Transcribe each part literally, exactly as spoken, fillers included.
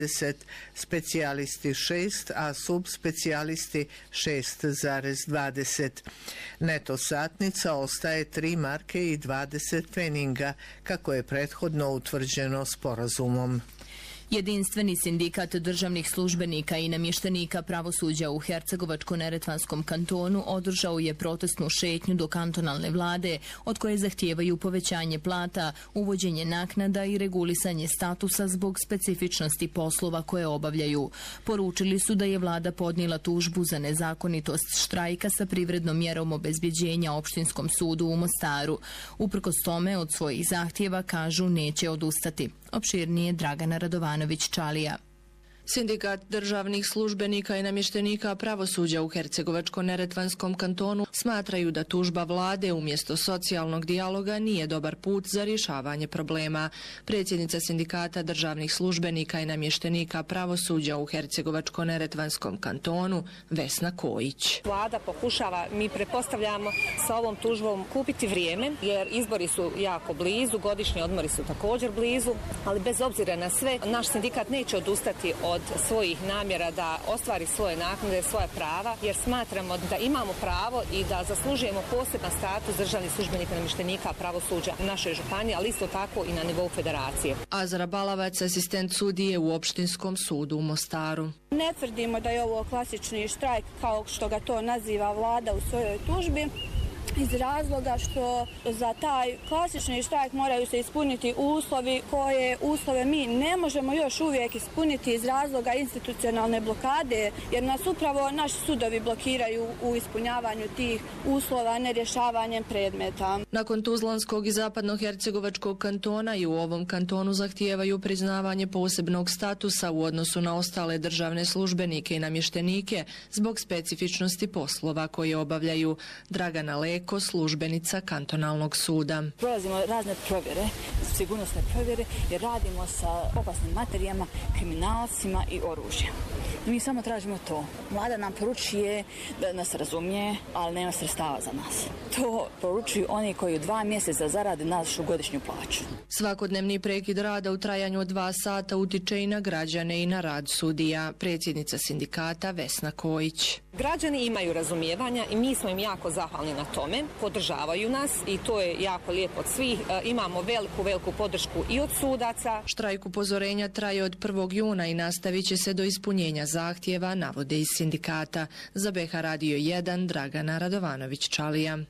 specijalisti šest, a subspecijalisti šest zarez dvadeset. Neto satnica ostaje tri marke i dvadeset pfeninga, kako je prethodno utvrđeno sporazumom. Jedinstveni sindikat državnih službenika i namještenika pravosuđa u Hercegovačko-neretvanskom kantonu održao je protestnu šetnju do kantonalne vlade, od koje zahtijevaju povećanje plata, uvođenje naknada i regulisanje statusa zbog specifičnosti poslova koje obavljaju. Poručili su da je vlada podnijela tužbu za nezakonitost štrajka sa privrednom mjerom obezbjeđenja opštinskom sudu u Mostaru. Uprkos tome, od svojih zahtjeva, kažu, neće odustati. Opširnije Dragana Radovanović-Čalija. Sindikat državnih službenika i namještenika pravosuđa u Hercegovačko-neretvanskom kantonu smatraju da tužba vlade umjesto socijalnog dijaloga nije dobar put za rješavanje problema. Predsjednica sindikata državnih službenika i namještenika pravosuđa u Hercegovačko-neretvanskom kantonu Vesna Kojić. Vlada pokušava, mi pretpostavljamo, sa ovom tužbom kupiti vrijeme, jer izbori su jako blizu, godišnji odmori su također blizu, ali bez obzira na sve, naš sindikat neće odustati od svojih namjera da ostvari svoje naknade, svoja prava, jer smatramo da imamo pravo i da zaslužujemo poseban status državnih službenika i namještenika pravosuđa u našoj županiji, ali isto tako i na nivou federacije. Azra Balavac, asistent sudije u opštinskom sudu u Mostaru. Ne tvrdimo da je ovo klasični štrajk kao što ga to naziva vlada u svojoj tužbi, iz razloga što za taj klasični štrajk moraju se ispuniti uslovi koje uslove mi ne možemo još uvijek ispuniti iz razloga institucionalne blokade, jer nas upravo naši sudovi blokiraju u ispunjavanju tih uslova nerješavanjem predmeta. Nakon Tuzlanskog i zapadnohercegovačkog kantona i u ovom kantonu zahtijevaju priznavanje posebnog statusa u odnosu na ostale državne službenike i namještenike zbog specifičnosti poslova koje obavljaju. Dragana Leko, službenica kantonalnog suda. Prolazimo razne provjere, sigurnosne provjere, jer radimo sa opasnim materijama, kriminalcima i oružjem. Mi samo tražimo to. Vlada nam poručuje da nas razumije, ali nema sredstava za nas. To poručuju oni koji u dva mjeseca zarade našu godišnju plaću. Svakodnevni prekid rada u trajanju od dva sata utiče i na građane i na rad sudija. Predsjednica sindikata Vesna Kojić. Građani imaju razumijevanja i mi smo im jako zahvalni na tome. Podržavaju nas i to je jako lijepo od svih. E, imamo veliku, veliku podršku i od sudaca. Štrajk upozorenja traje od prvog juna i nastavit će se do ispunjenja zahtjeva, navode iz sindikata. Za B H Radio jedan, Dragana Radovanović-Čalija.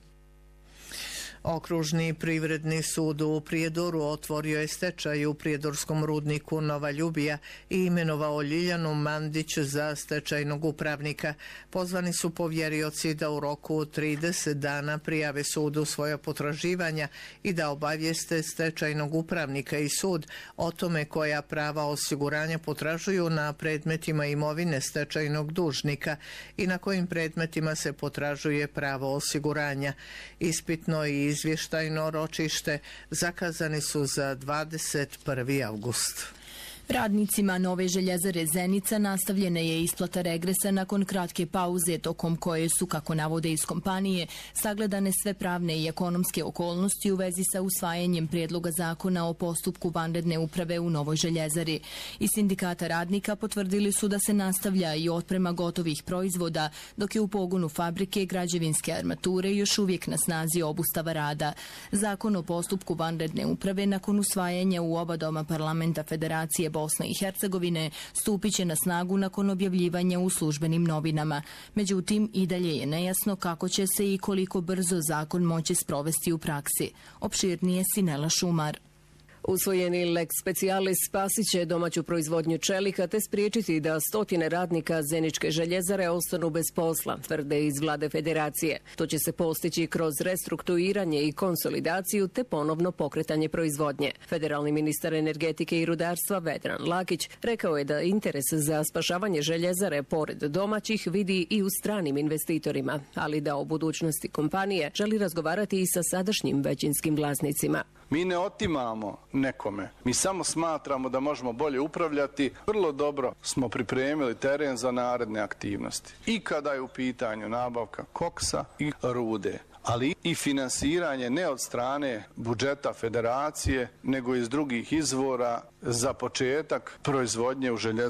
Okružni privredni sud u Prijedoru otvorio je stečaj u prijedorskom rudniku Nova Ljubija i imenovao Ljiljanu Mandić za stečajnog upravnika. Pozvani su povjerioci da u roku trideset dana prijave sudu svoja potraživanja i da obavijeste stečajnog upravnika i sud o tome koja prava osiguranja potražuju na predmetima imovine stečajnog dužnika i na kojim predmetima se potražuje pravo osiguranja. Ispitno i izvještajno ročište zakazani su za dvadeset prvi avgust. Radnicima Nove željezare Zenica nastavljena je isplata regresa nakon kratke pauze tokom koje su, kako navode iz kompanije, sagledane sve pravne i ekonomske okolnosti u vezi sa usvajanjem prijedloga zakona o postupku vanredne uprave u Novoj željezari. Iz sindikata radnika potvrdili su da se nastavlja i otprema gotovih proizvoda, dok je u pogonu fabrike građevinske armature još uvijek na snazi obustava rada. Zakon o postupku vanredne uprave nakon usvajanja u oba doma parlamenta Federacije Bosne i Hercegovine stupit će na snagu nakon objavljivanja u službenim novinama. Međutim, i dalje je nejasno kako će se i koliko brzo zakon moći sprovesti u praksi. Opširnije Sinela Šumar. Usvojeni lex specialis spasit će domaću proizvodnju čelika te spriječiti da stotine radnika Zeničke željezare ostanu bez posla, tvrde iz vlade federacije. To će se postići kroz restrukturiranje i konsolidaciju te ponovno pokretanje proizvodnje. Federalni ministar energetike i rudarstva Vedran Lakić rekao je da interes za spašavanje željezare pored domaćih vidi i u stranim investitorima, ali da o budućnosti kompanije želi razgovarati i sa sadašnjim većinskim vlasnicima. Mi ne otimamo nekome, mi samo smatramo da možemo bolje upravljati. Vrlo dobro smo pripremili teren za naredne aktivnosti. I kada je u pitanju nabavka koksa i rude. ali i finansiranje ne od strane budžeta federacije, nego iz drugih izvora za početak proizvodnje u željezari